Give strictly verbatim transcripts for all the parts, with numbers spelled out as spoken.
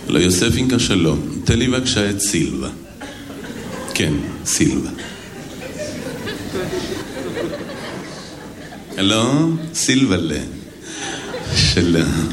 לא, יוסף אינקה שלום. תן לי בבקשה את סילבה. כן, סילבה. הלו, סילבלה. שלום.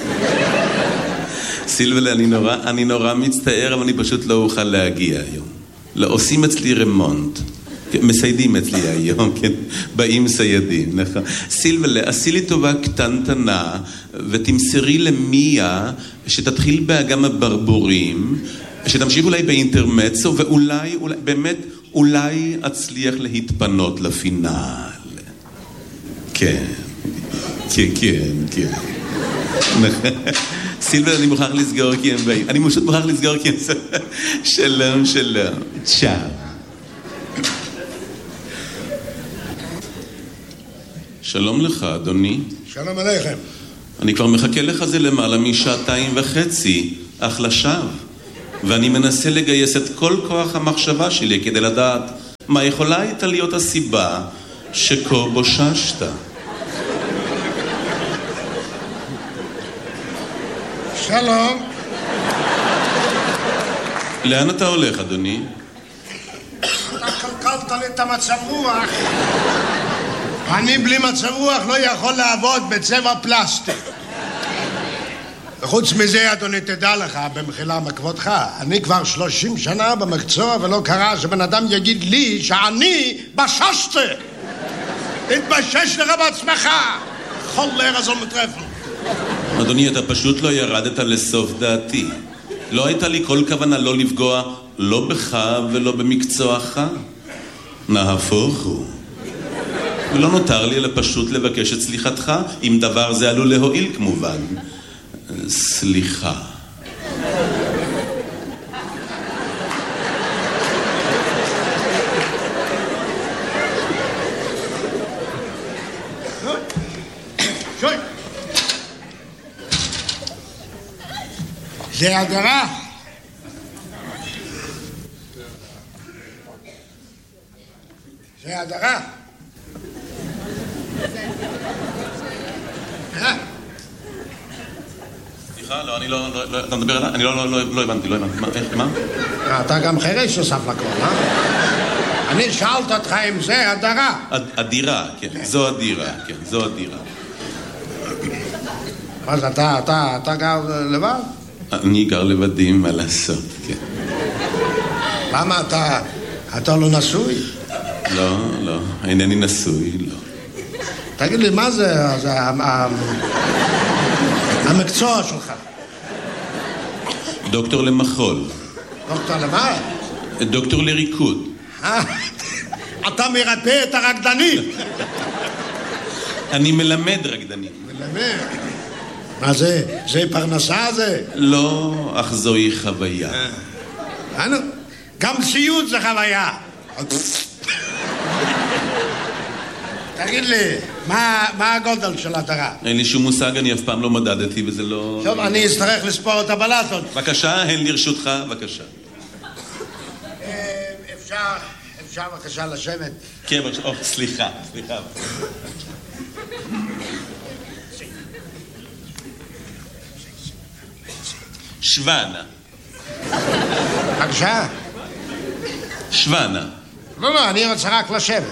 סילבלה, אני נורא, אני נורא מצטער, אבל אני פשוט לא אוכל להגיע היום. לא, עושים אצלי רמונט. מסיידים אצלי היום, כן? באים סיידים, נכון. סילבלה, עשי לי טובה קטנטנה, ותמסרי למיה שתתחיל באגם הברבורים, שתמשיך אולי באינטרמצו, ואולי, אולי, באמת, אולי אצליח להתפנות לפינל. כן, כן, כן, כן. סילבלה, אני מוכרח לסגור כי הם באים. אני פשוט מוכרח לסגור כי הם... שלום, שלום. צ'או. שלום לך, אדוני. שלום עליכם. אני כבר מחכה לך זה למעלה משעתיים וחצי, אך לשווא. ואני מנסה לגייס את כל כוח המחשבה שלי כדי לדעת מה יכולה הייתה להיות הסיבה שכה בוששת. שלום. לאן אתה הולך, אדוני? אתה קלקלת לי את המצב רוח. אני בלי מצב רוח לא יכול לעבוד בצבע פלסטיק. וחוץ מזה, אדוני, תדע לך, במחילה מכבודך, אני כבר שלושים שנה במקצוע ולא קרה שבן אדם יגיד לי שאני בששתי. תתבשש לך בעצמך. חולר הזו מטרפל. אדוני, אתה פשוט לא ירדת לסוף דעתי. לא הייתה לי כל כוונה לא לפגוע, לא בך ולא במקצועך. נהפוך הוא. ולא נותר לי אלא פשוט לבקש את סליחתך, אם דבר זה עלול להועיל כמובן. סליחה. שוי. זה הדרה. זה הדרה. סליחה, לא, אני לא, אתה מדבר עליי? אני לא הבנתי, לא הבנתי. מה? אתה גם חרש נוסף לכל, אה? אני שאלת אותך אם זה הדרה. הדירה, כן, זו הדירה, כן, זו הדירה. אז אתה, אתה, אתה גר לבד? אני גר לבדי, מה לעשות, כן. למה אתה, אתה לא נשוי? לא, לא, אינני נשוי, לא. תגיד לי, מה זה, זה המקצוע שלך? דוקטור למחול. דוקטור למה? דוקטור לריקוד. אתה מרפא את הרקדנים. אני מלמד רקדנים. מלמד? מה זה? זה פרנסה זה? לא, אך זוהי חוויה. גם סיוט זה חוויה. תגיד לי, מה, מה הגודל של הדרה? אין לי שום מושג, אני אף פעם לא מדדתי וזה לא... טוב, אני אצטרך לספור את הבלטות. בבקשה, הן לרשותך, בבקשה. אפשר, אפשר בבקשה לשבת? כן, בבקשה, או, סליחה, סליחה. שוונה. בבקשה? שוונה. לא, לא, אני רוצה רק לשבת.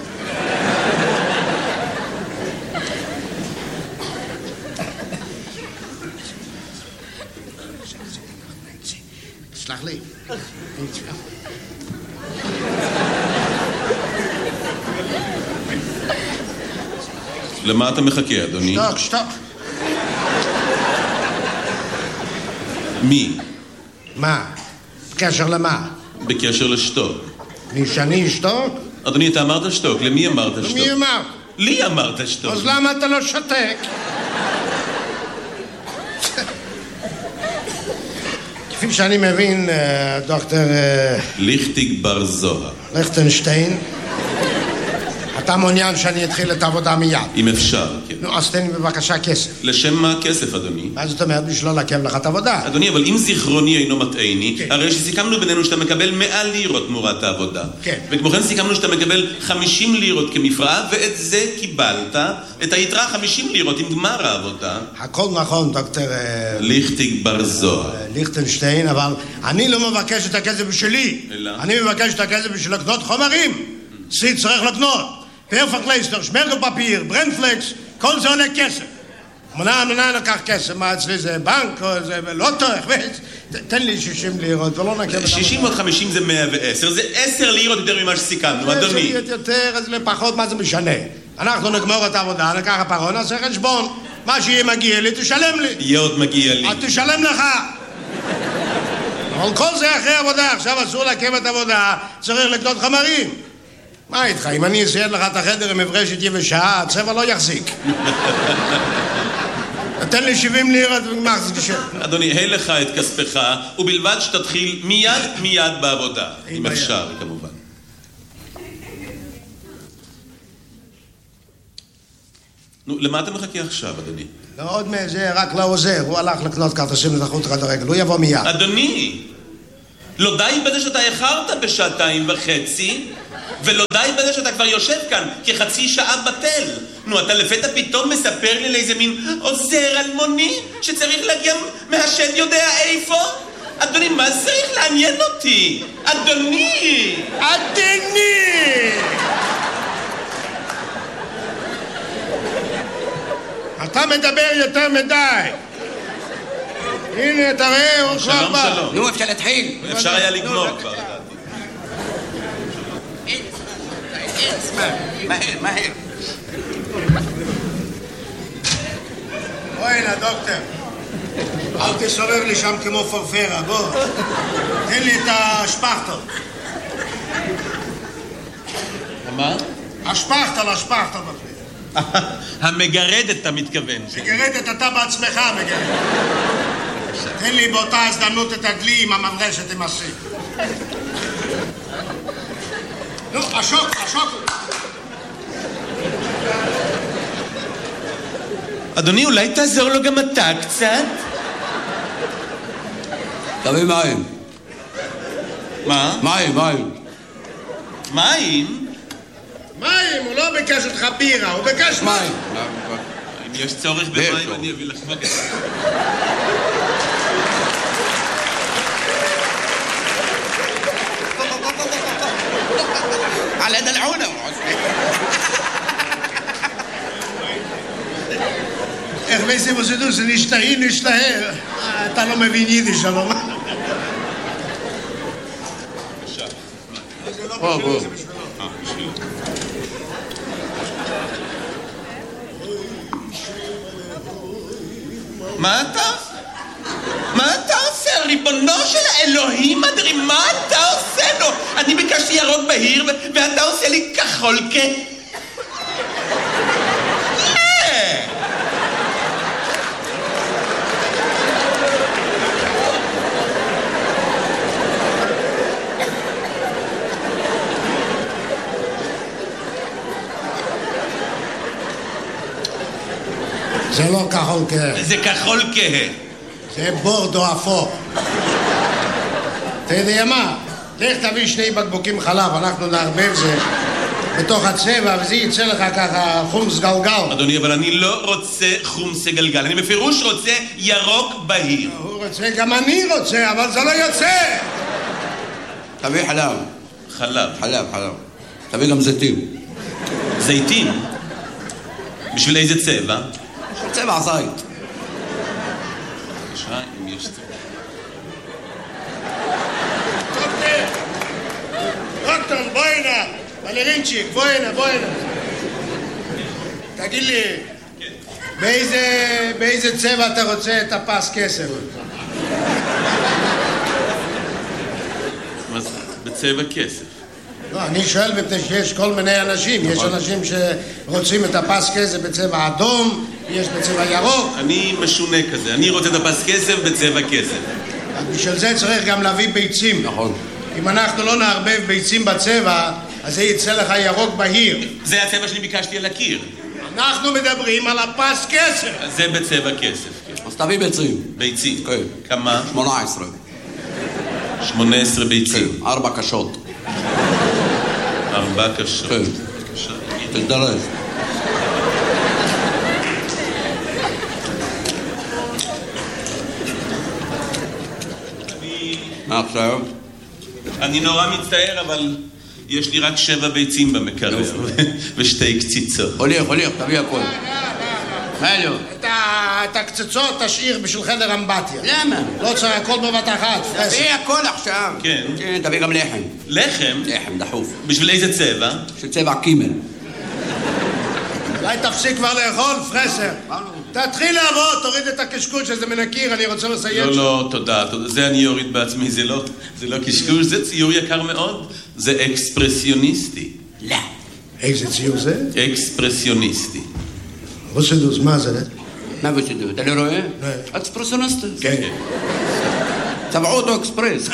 סלח לי. למה אתה מחכה, אדוני? שתוק, שתוק. מי? מה? בקשר למה? בקשר לשתוק. מי שאני אשתוק? אדוני, אתה אמרת שתוק, למי אמרת שתוק? למי אמר? לי אמרת שתוק. אז למה אתה לא שתק? כפי שאני מבין, דוקטור... ליכטיג בר זוהר. ליכטנשטיין, אתה מעוניין שאני אתחיל את העבודה מיד. אם אפשר, כן. נו, אז תן לי בבקשה כסף. לשם מה כסף, אדוני? מה זאת אומרת בשביל לא לעכב לך את העבודה? אדוני, אבל אם זיכרוני אינו מטעני, כן. הרי שסיכמנו בינינו שאתה מקבל מאה לירות תמורת העבודה. כן. וכמו כן סיכמנו שאתה מקבל חמישים לירות כמפרעה, ואת זה קיבלת, את היתרה חמישים לירות עם גמר העבודה. הכל נכון, דוקטור... ליכטיג בר זוהר. ליכטנשטיין, אבל אני לא מבקש את הכסף בשבילי. אלא? אני מבקש את הכסף בשביל לקנות חומרים. סי צריך לקנות. פרפקלייסטר, שמרגל פפיר, ברנפלקס, כל זה עולה כסף. מנה, מנה לקח כסף, מה אצלי זה בנק או זה לוטו, תן לי שישים לירות ולא נקב... שישים ועוד חמישים זה מאה ועשר, זה עשר לירות יותר ממה שסיכמנו, אדוני. זה יותר, אז לפחות מה זה משנה? אנחנו נגמור את העבודה, נקח הפרון, נעשה חשבון. מה שיהיה מגיע לי, תשלם לי. יהיה עוד מגיע לי. תשלם לך. אבל כל זה אחרי עבודה, עכשיו אסור לעכב את העבודה, צריך לקנות חומרים. מה איתך? אם אני אסייד לך את החדר עם מברשת יבשה, הצבע לא יחזיק. תן לי שבעים לירות ומחזיק שם. אדוני, היי לך את כספך, ובלבד שתתחיל מיד מיד בעבודה. אם אפשר, כמובן. נו, למה אתה מחכה עכשיו, אדוני? לא, עוד מזה, רק לא עוזר. הוא הלך לקנות כרטיסים לתחרות כדורגל. הוא יבוא מיד. אדוני, לא די בזה שאתה איחרת בשעתיים וחצי, ולא די בזה שאתה כבר יושב כאן כחצי שעה בטל. נו, אתה לפתע פתאום מספר לי לאיזה מין עוזר אלמוני שצריך להגיע מהשד יודע איפה? אדוני, מה זה צריך לעניין אותי? אדוני! אדוני! אתה מדבר יותר מדי. הנה, תראה, הוא כבר בא. שלום, שלום. נו, אפשר להתחיל. אפשר היה לגמור כבר. מהר, מהר. בואי הנה, דוקטור. אל תסובב לי שם כמו פרפרה, בוא. תן לי את השפכטל. מה? השפכטל, השפכטל. המגרדת, אתה מתכוון. מגרדת, אתה בעצמך מגרדת. תן לי באותה הזדמנות את הדלי עם המברשת עם הסי. נו, השוק, השוק. אדוני, אולי תעזור לו גם אתה קצת? תביא מים. מה? מים, מים. מים? מים, הוא לא ביקש אותך בירה, הוא ביקש מים. אם יש צורך במים, אני אביא לך מגע. على دلعونه. איך וייסם עושה זה נשתהי, נשתהה. אתה לא מבין יידיש, אבל מה? בוא, בוא. מה אתה? מה אתה עושה? ריבונו של האלוהים אדרי, מה אתה עושה לו? אני ביקשתי ירוק בהיר ואתה עושה לי כחול כ... זה לא כחול כהה. זה כחול כהה. זה בורדו אפור. אתה יודע מה? לך תביא שני בקבוקים חלב, אנחנו נערבב זה בתוך הצבע, וזה יצא לך ככה חומס גלגל. אדוני, אבל אני לא רוצה חומס גלגל, אני בפירוש רוצה ירוק בהיר. הוא רוצה, גם אני רוצה, אבל זה לא יוצא. תביא חלב. חלב. חלב, חלב. תביא גם זיתים. זיתים? בשביל איזה צבע? צבע זית. בבקשה, אם יש צבע. דוקטור, בוא הנה. בלרינצ'יק, בוא הנה, בוא הנה. תגיד לי, באיזה, באיזה צבע אתה רוצה את הפס כסף? מה זה? בצבע כסף. לא, אני שואל מפני שיש כל מיני אנשים. יש אנשים שרוצים את הפס כסף בצבע אדום, יש בצבע ירוק. אני משונה כזה, אני רוצה את הפס כסף בצבע כסף. בשביל זה צריך גם להביא ביצים. נכון. אם אנחנו לא נערבב ביצים בצבע, אז זה יצא לך ירוק בהיר. זה הצבע שאני ביקשתי על הקיר. אנחנו מדברים על הפס כסף. זה בצבע כסף, כן. אז תביא ביצים. ביצים. כן. כמה? שמונה עשרה. שמונה עשרה ביצים. כן, ארבע קשות. ארבע קשות. כן. תזדרז. מה עכשיו? אני נורא מצטער, אבל יש לי רק שבע ביצים במקרר, ושתי קציצות. הוליך, הוליך, תביא הכל. הלו. את הקצצות תשאיר בשביל חדר אמבטיה. למה? לא צריך הכל בבת אחת. תביא הכל עכשיו. כן. כן, תביא גם לחם. לחם? לחם, דחוף. בשביל איזה צבע? של צבע קימל. אולי תפסיק כבר לאכול, פרסר. תתחיל לעבוד, תוריד את הקשקוש שזה מן הקיר, אני רוצה לסיים. לא, לא, תודה, תודה. זה אני אוריד בעצמי, זה לא, זה לא קשקוש, זה ציור יקר מאוד. זה אקספרסיוניסטי. לא. איזה ציור זה? אקספרסיוניסטי. רוסדוס, מה זה? מה ושדו? אתה לא רואה? לא. אקספרסיוניסט. כן. צבעו אותו אקספרס.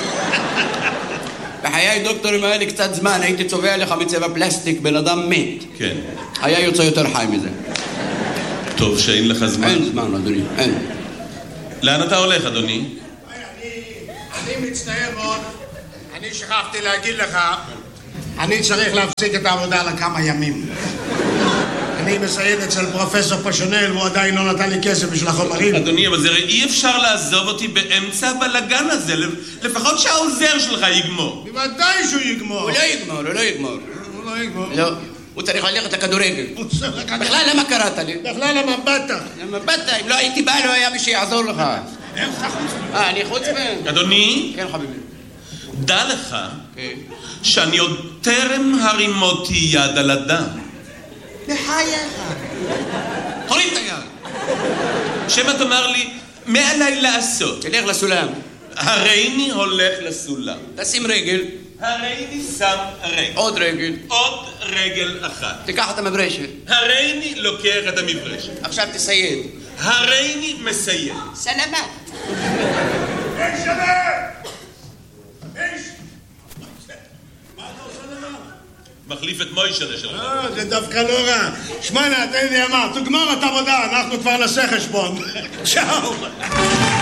בחיי דוקטורים היה לי קצת זמן, הייתי צובע לך מצבע פלסטיק, בן אדם מת. כן. היה יוצא יותר חי מזה. טוב שאין לך זמן. אין זמן, אדוני, אין. לאן אתה הולך, אדוני? אני מצטער מאוד, אני שכחתי להגיד לך, אני צריך להפסיק את העבודה לכמה ימים. אני מסייד אצל פרופסור פשונל, והוא עדיין לא נתן לי כסף בשביל החומרים. אדוני, אבל זה אי אפשר לעזוב אותי באמצע הבלגן הזה, לפחות שהעוזר שלך יגמור. בוודאי שהוא יגמור. הוא לא יגמור, הוא לא יגמור. הוא לא יגמור. לא, הוא צריך ללכת לכדורגל. בכלל, למה קראת לי? בכלל למה באת? למה באת? אם לא הייתי בא, לא היה מי שיעזור לך. איך אתה חוץ? אה, אני חוץ מן? אדוני, כן, חביבי. דע לך כן. שאני עוד טרם הרימותי יד על אדם. בחייך. תוריד את היד. שמא תאמר לי, מה עליי לעשות? תלך לסולם. הריני הולך לסולם. תשים רגל. הריני שם רגל. עוד רגל. עוד רגל אחת. תיקח את המברשת. הריני לוקח את המברשת. עכשיו תסייד. הריני מסיים. סלמת. איך שווה? איך? מה אתה עושה למעלה? מחליף את מוישה לשלום. אה, זה דווקא לא רע. שמענה, תן לי אמר, תגמור את העבודה, אנחנו כבר נעשה חשבון. צ'או.